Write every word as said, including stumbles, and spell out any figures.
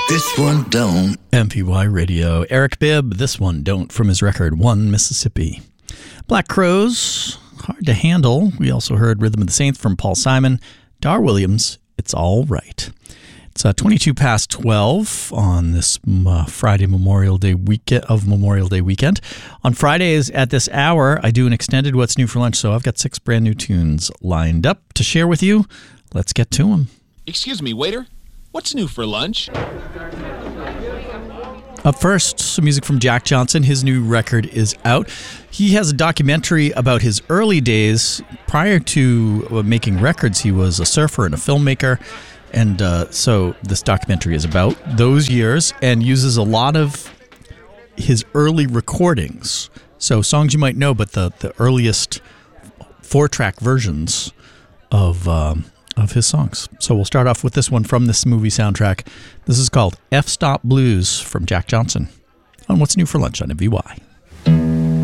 This one don't. M P Y Radio. Eric Bibb, This One Don't, from his record One Mississippi. Black Crowes, Hard to Handle. We also heard Rhythm of the Saints from Paul Simon. Dar Williams, It's All Right. It's uh, twenty-two past twelve on this uh, Friday Memorial Day weekend of Memorial Day weekend. On Fridays at this hour, I do an extended What's New for Lunch, so I've got six brand new tunes lined up to share with you. Let's get to them. Excuse me, waiter. What's new for lunch? Up first, some music from Jack Johnson. His new record is out. He has a documentary about his early days. Prior to uh, making records, he was a surfer and a filmmaker. And uh, so this documentary is about those years and uses a lot of his early recordings. So songs you might know, but the, the earliest four-track versions of... Um, of his songs. So we'll start off with this one from this movie soundtrack. This is called F-Stop Blues from Jack Johnson on What's New for Lunch on M V Y.